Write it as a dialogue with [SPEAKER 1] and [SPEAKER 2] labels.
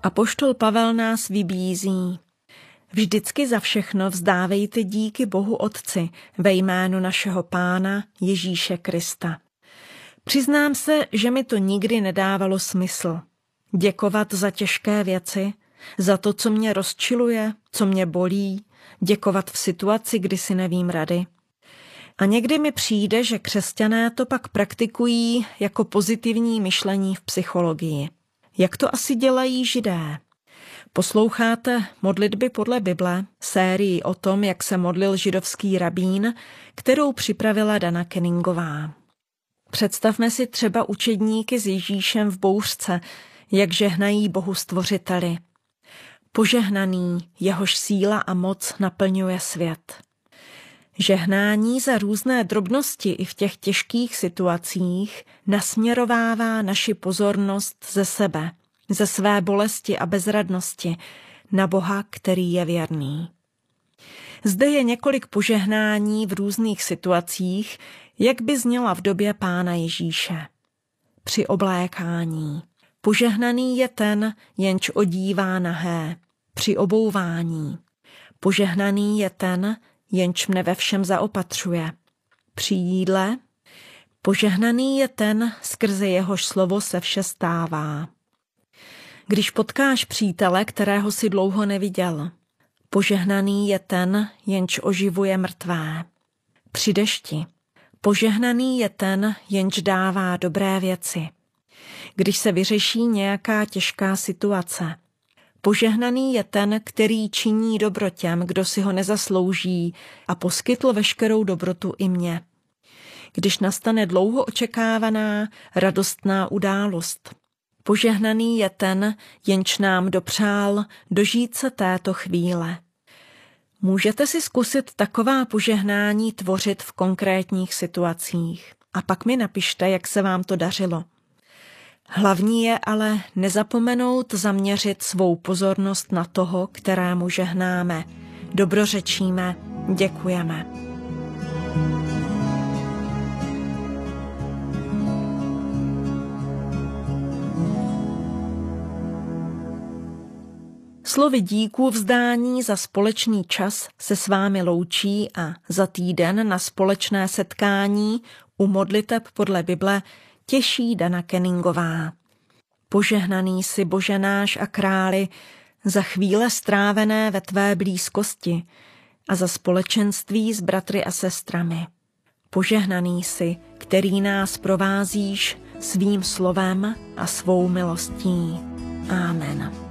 [SPEAKER 1] Apoštol Pavel nás vybízí. Vždycky za všechno vzdávejte díky Bohu Otci ve jménu našeho Pána Ježíše Krista. Přiznám se, že mi to nikdy nedávalo smysl. Děkovat za těžké věci, za to, co mě rozčiluje, co mě bolí, děkovat v situaci, kdy si nevím rady. A někdy mi přijde, že křesťané to pak praktikují jako pozitivní myšlení v psychologii. Jak to asi dělají Židé? Posloucháte Modlitby podle Bible, sérii o tom, jak se modlil židovský rabín, kterou připravila Dana Kenningová. Představme si třeba učedníky s Ježíšem v bouřce, jak žehnají Bohu Stvořiteli. Požehnaný, jehož síla a moc naplňuje svět. Žehnání za různé drobnosti i v těch těžkých situacích nasměrovává naši pozornost ze sebe, ze své bolesti a bezradnosti na Boha, který je věrný. Zde je několik požehnání v různých situacích, jak by zněla v době Pána Ježíše. Při oblékání. Požehnaný je ten, jenž odívá nahé. Při obouvání. Požehnaný je ten, jenž mne ve všem zaopatřuje. Při jídle. Požehnaný je ten, skrze jehož slovo se vše stává. Když potkáš přítele, kterého si dlouho neviděl. Požehnaný je ten, jenž oživuje mrtvé. Při dešti. Požehnaný je ten, jenž dává dobré věci. Když se vyřeší nějaká těžká situace. Požehnaný je ten, který činí dobro těm, kdo si ho nezaslouží a poskytl veškerou dobrotu i mně. Když nastane dlouho očekávaná, radostná událost. Požehnaný je ten, jenž nám dopřál dožít se této chvíle. Můžete si zkusit taková požehnání tvořit v konkrétních situacích. A pak mi napište, jak se vám to dařilo. Hlavní je ale nezapomenout zaměřit svou pozornost na toho, kterému žehnáme. Dobrořečíme, děkujeme. Slovy díků vzdání za společný čas se s vámi loučí a za týden na společné setkání u modliteb podle Bible těší Dana Kenningová. Požehnaný jsi, Bože náš a králi, za chvíle strávené ve tvé blízkosti a za společenství s bratry a sestrami. Požehnaný jsi, který nás provázíš svým slovem a svou milostí. Amen.